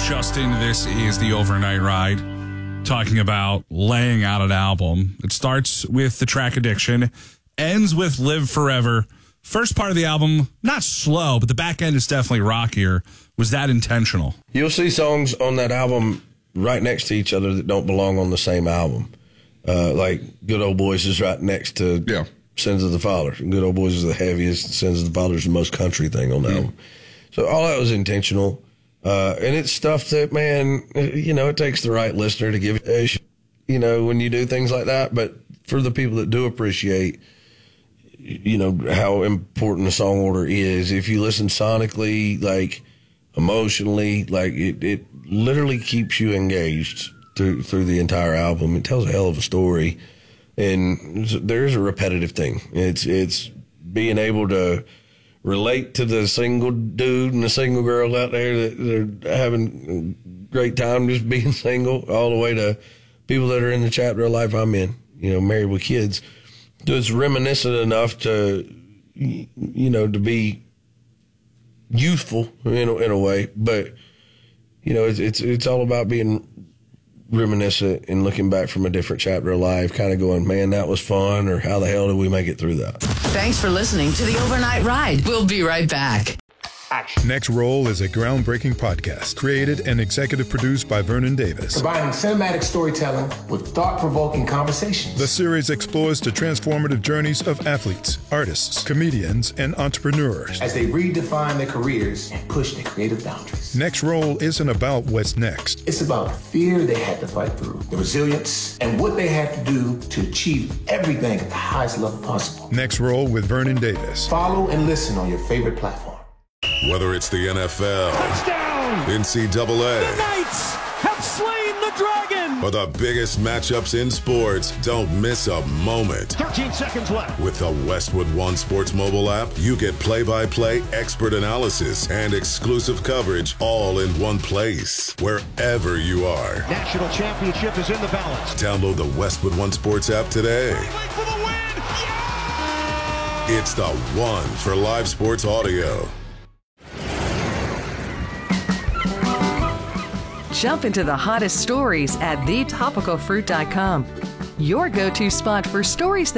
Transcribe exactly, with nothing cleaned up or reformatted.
Justin. This is the Overnight Ride, talking about laying out an album. It starts with the track Addiction, ends with Live Forever. First part of the album, not slow, but the back end is definitely rockier. Was that intentional? You'll see songs on that album right next to each other that don't belong on the same album. Uh, like Good Old Boys is right next to yeah. Sins of the Father. Good Old Boys is the heaviest. Sins of the Father is the most country thing on the mm. album. So all that was intentional. Uh, and it's stuff that, man, you know, it takes the right listener to give a sh- you know, when you do things like that. But for the people that do appreciate, you know, how important the song order is, if you listen sonically, like emotionally, like it, it literally keeps you engaged through, through the entire album. It tells a hell of a story. And there's a repetitive thing. It's, it's being able to relate to the single dude and the single girl out there that are having a great time just being single, all the way to people that are in the chapter of life I'm in, you know, married with kids. So it's reminiscent enough to, you know, to be youthful in a, in a way, but, you know, it's, it's, it's all about being reminiscent and looking back from a different chapter of life, kind of going, man, that was fun, or how the hell did we make it through that? Thanks for listening to the Overnight Ride. We'll be right back. Next Roll is a groundbreaking podcast created and executive produced by Vernon Davis. Combining cinematic storytelling with thought-provoking conversations. The series explores the transformative journeys of athletes, artists, comedians, and entrepreneurs as they redefine their careers and push their creative boundaries. Next Roll isn't about what's next. It's about the fear they had to fight through, the resilience, and what they had to do to achieve everything at the highest level possible. Next Roll with Vernon Davis. Follow and listen on your favorite platform. Whether it's the N F L, touchdown, N C double A, the Knights have slain the dragon, or the biggest matchups in sports, don't miss a moment. thirteen seconds left. With the Westwood One Sports mobile app, you get play-by-play expert analysis and exclusive coverage all in one place, wherever you are. National championship is in the balance. Download the Westwood One Sports app today. For the win. Yeah! It's the one for live sports audio. Jump into the hottest stories at the topical fruit dot com. Your go-to spot for stories that